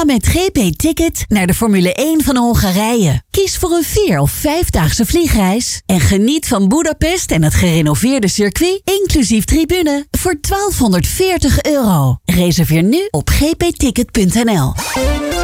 met GP Ticket naar de Formule 1 van Hongarije. Kies voor een 4 of 5-daagse vliegreis en geniet van Budapest en het gerenoveerde circuit, inclusief tribune, voor €1240. Reserveer nu op gpticket.nl.